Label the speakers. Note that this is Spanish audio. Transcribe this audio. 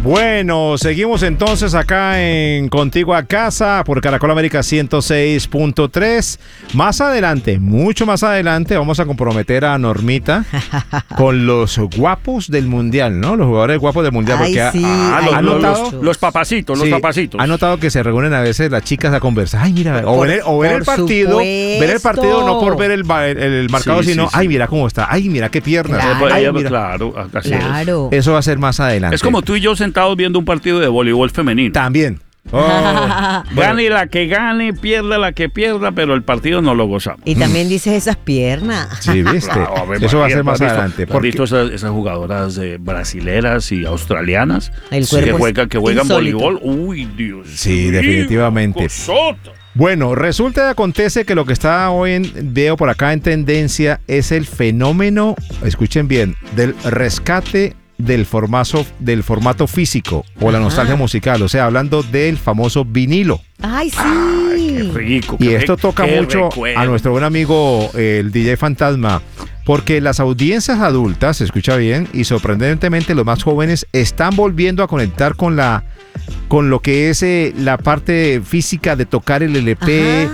Speaker 1: Bueno, seguimos entonces acá en Contigo a Casa por Caracol América 106.3. Más adelante, mucho más adelante, vamos a comprometer a Normita con los guapos del Mundial, ¿no? Los jugadores guapos del Mundial.
Speaker 2: Ay,
Speaker 1: Porque
Speaker 2: sí,
Speaker 1: ha notado...
Speaker 3: Los papacitos,
Speaker 1: Sí,
Speaker 3: los papacitos.
Speaker 1: ha notado que se reúnen a veces las chicas a conversar. Ay, mira, ver el partido,
Speaker 2: supuesto.
Speaker 1: ver el partido no por ver el marcador,
Speaker 3: Sí,
Speaker 1: sino,
Speaker 3: sí, sí.
Speaker 1: ay, mira cómo está, ay, mira qué piernas.
Speaker 2: Claro.
Speaker 1: Ay, mira.
Speaker 3: Claro, así
Speaker 2: Claro.
Speaker 1: Eso va a ser más adelante.
Speaker 3: es como tú y yo sentados viendo un partido de voleibol femenino.
Speaker 1: También. Oh,
Speaker 3: Gane la que gane, pierda la que pierda, pero el partido no lo gozamos.
Speaker 2: Y también dices esas piernas.
Speaker 1: sí, viste.
Speaker 3: Claro, a ver,
Speaker 1: Eso va a
Speaker 3: María,
Speaker 1: ser más
Speaker 3: ¿has visto-
Speaker 1: adelante.
Speaker 3: ¿has
Speaker 1: Porque
Speaker 3: visto esas jugadoras brasileras y australianas
Speaker 2: El
Speaker 3: que
Speaker 2: cuerpo es
Speaker 3: juegan
Speaker 2: insólito.
Speaker 3: voleibol? Uy, Dios.
Speaker 1: Sí,
Speaker 3: mío,
Speaker 1: definitivamente.
Speaker 3: cosota.
Speaker 1: Bueno, resulta y acontece que lo que está hoy veo por acá en tendencia es el fenómeno, escuchen bien, del rescate del formato físico o la nostalgia musical, o sea, hablando del famoso vinilo.
Speaker 2: Ay, sí.
Speaker 3: Qué rico.
Speaker 1: Y
Speaker 3: qué
Speaker 1: esto toca
Speaker 3: qué
Speaker 1: mucho
Speaker 3: recuerdo.
Speaker 1: a nuestro buen amigo el DJ Fantasma, porque las audiencias adultas, se escucha bien, y sorprendentemente los más jóvenes están volviendo a conectar con lo que es la parte física de tocar el LP,
Speaker 2: Ajá.